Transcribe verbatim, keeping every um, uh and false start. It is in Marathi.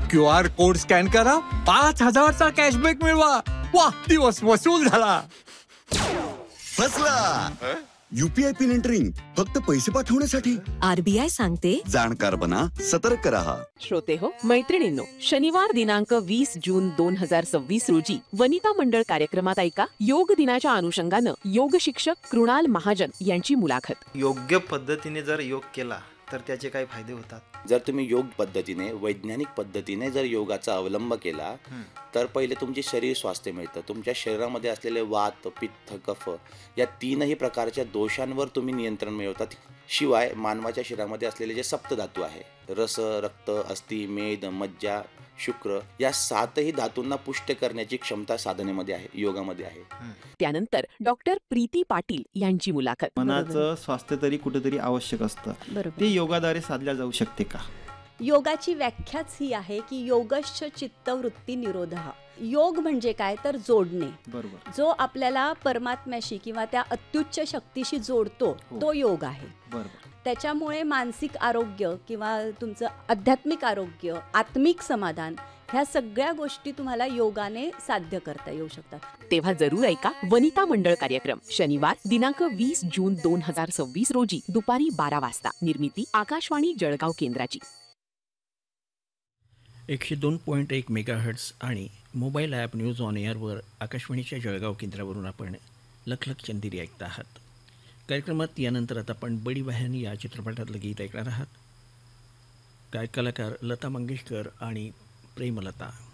क्यू आर कोड स्कॅन करा, पाच हजारचा कॅशबॅक मिळवा. वा, दिवस वसूल झाला. फसला. यूपीआय पिन एंटरिंग फक्त पैसे पाठवण्यासाठी. आरबीआय सांगते, जाणकार बना, सतर्क रहा. श्रोते हो, मैत्रिणींनो, शनिवार दिनांक वीस जून दोन हजार सव्वीस रोजी वनिता मंडळ कार्यक्रमात ऐका योग दिनाच्या अनुषंगानं योग शिक्षक कृणाल महाजन यांची मुलाखत. योग्य पद्धतीने जर योग केला तर त्याचे काय फायदे होतात? जर तुम्ही योग पद्धतीने, वैज्ञानिक पद्धतीने जर योगाचा अवलंब केला तर पहिले तुमचे शरीर स्वास्थ्य मिळतं. तुमच्या शरीरामध्ये असलेले वात, पित्त, कफ या तीनही प्रकारच्या दोषांवर तुम्ही नियंत्रण मिळवतात. शिवाय मानवाच्या शरीरामध्ये असलेले जे सप्तधातू आहे, रस, रक्त, अस्थि, मेद, मज्जा, शुक्र, या सातही धातूंना पुष्ट करण्याची क्षमता साधनेमध्ये आहे, योगामध्ये आहे. त्यानंतर डॉक्टर प्रीती पाटील यांची मुलाखत. मनाचं स्वास्थ्य तरी कुठेतरी आवश्यक असतं, ते योगाद्वारे साधल्या जाऊ शकते का? योगाची व्याख्याच ही आहे की योगश्च चित्तवृत्ती निरोधः. योग म्हणजे काय तर जोडणे. बरोबर. जो आपल्याला परमात्म्याशी किंवा त्या अत्युच्च शक्तीशी जोडतो तो योग आहे. बरोबर. त्याच्यामुळे मानसिक आरोग्य किंवा तुमचं आध्यात्मिक आरोग्य, आत्मिक समाधान, ह्या सगळ्या गोष्टी तुम्हाला योगाने साध्य करता येऊ शकतात. तेव्हा जरूर ऐका वनिता मंडळ कार्यक्रम शनिवार दिनांक वीस जून दोन हजार सव्वीस रोजी दुपारी बारा वाजता. निर्मिती आकाशवाणी जळगाव केंद्राची. एकशे दोन पॉईंट एक मेगाहर्ट्स आणि मोबाईल ॲप न्यूज ऑन एअरवर आकाशवाणीच्या जळगाव केंद्रावरून आपण लखलख चंदेरी ऐकता आहात. कार्यक्रमात यानंतर आता आपण बडी बहन या चित्रपटातलं गीत ऐकणार आहात. काय कलाकार लता मंगेशकर आणि प्रेमलता.